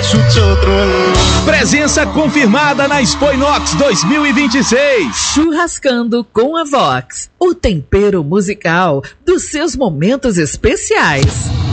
Presença confirmada na Expo Inox 2026. Churrascando com a Vox, o tempero musical dos seus momentos especiais.